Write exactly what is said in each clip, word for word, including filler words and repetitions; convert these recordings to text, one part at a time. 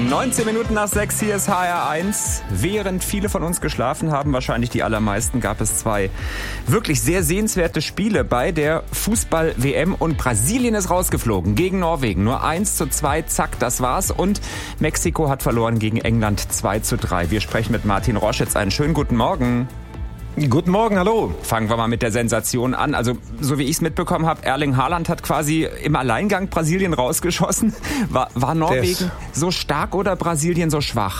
neunzehn Minuten nach sechs, hier ist H R eins. Während viele von uns geschlafen haben, wahrscheinlich die allermeisten, gab es zwei wirklich sehr sehenswerte Spiele bei der Fußball-W M. Und Brasilien ist rausgeflogen gegen Norwegen. Nur eins zu zwei, zack, das war's. Und Mexiko hat verloren gegen England zwei zu drei. Wir sprechen mit Martin Roschitz. Einen schönen guten Morgen. Guten Morgen, hallo. Fangen wir mal mit der Sensation an. Also, so wie ich es mitbekommen habe, Erling Haaland hat quasi im Alleingang Brasilien rausgeschossen. War, war Norwegen so stark oder Brasilien so schwach?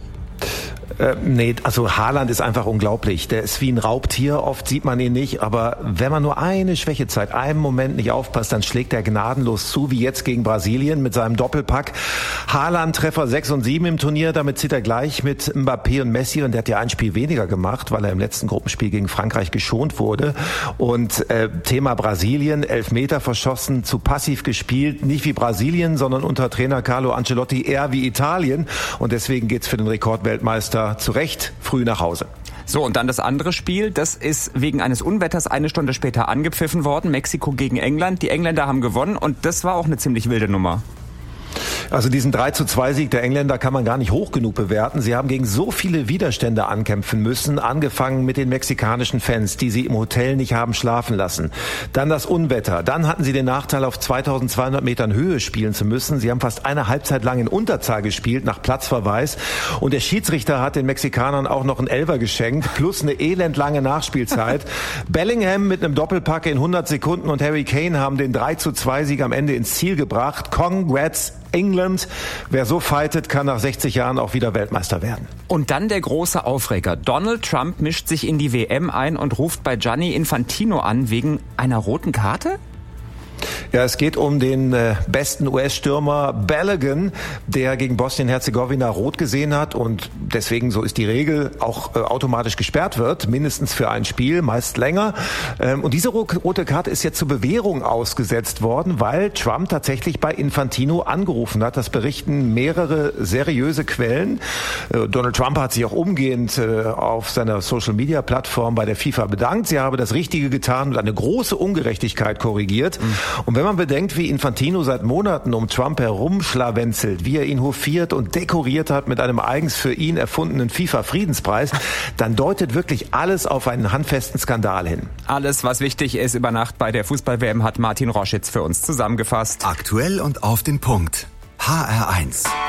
Äh, nee, also Haaland ist einfach unglaublich. Der ist wie ein Raubtier, oft sieht man ihn nicht, aber wenn man nur eine Schwäche zeigt, einen Moment nicht aufpasst, dann schlägt er gnadenlos zu, wie jetzt gegen Brasilien mit seinem Doppelpack. Haaland Treffer sechs und sieben im Turnier, damit zieht er gleich mit Mbappé und Messi, und der hat ja ein Spiel weniger gemacht, weil er im letzten Gruppenspiel gegen Frankreich geschont wurde. Und äh, Thema Brasilien, Elfmeter verschossen, zu passiv gespielt, nicht wie Brasilien, sondern unter Trainer Carlo Ancelotti eher wie Italien, und deswegen geht's für den Rekordweltmeister zu Recht früh nach Hause. So, und dann das andere Spiel, das ist wegen eines Unwetters eine Stunde später angepfiffen worden, Mexiko gegen England. Die Engländer haben gewonnen und das war auch eine ziemlich wilde Nummer. Also diesen drei zu zwei Sieg der Engländer kann man gar nicht hoch genug bewerten. Sie haben gegen so viele Widerstände ankämpfen müssen, angefangen mit den mexikanischen Fans, die sie im Hotel nicht haben schlafen lassen. Dann das Unwetter. Dann hatten sie den Nachteil, auf zweitausendzweihundert Metern Höhe spielen zu müssen. Sie haben fast eine Halbzeit lang in Unterzahl gespielt, nach Platzverweis. Und der Schiedsrichter hat den Mexikanern auch noch einen Elfer geschenkt, plus eine elendlange Nachspielzeit. Bellingham mit einem Doppelpack in hundert Sekunden und Harry Kane haben den drei zu zwei Sieg am Ende ins Ziel gebracht. Congrats, England. Wer so fightet, kann nach sechzig Jahren auch wieder Weltmeister werden. Und dann der große Aufreger. Donald Trump mischt sich in die W M ein und ruft bei Gianni Infantino an wegen einer roten Karte? Ja, es geht um den äh, besten U S-Stürmer Balogun, der gegen Bosnien-Herzegowina rot gesehen hat und deswegen, so ist die Regel, auch äh, automatisch gesperrt wird, mindestens für ein Spiel, meist länger. Ähm, und diese ro- rote Karte ist jetzt zur Bewährung ausgesetzt worden, weil Trump tatsächlich bei Infantino angerufen hat. Das berichten mehrere seriöse Quellen. Äh, Donald Trump hat sich auch umgehend äh, auf seiner Social-Media-Plattform bei der FIFA bedankt. Sie habe das Richtige getan und eine große Ungerechtigkeit korrigiert. Mhm. Und wenn man bedenkt, wie Infantino seit Monaten um Trump herumschlawenzelt, wie er ihn hofiert und dekoriert hat mit einem eigens für ihn erfundenen FIFA-Friedenspreis, dann deutet wirklich alles auf einen handfesten Skandal hin. Alles, was wichtig ist über Nacht bei der Fußball-W M, hat Martin Roschitz für uns zusammengefasst. Aktuell und auf den Punkt. H R eins.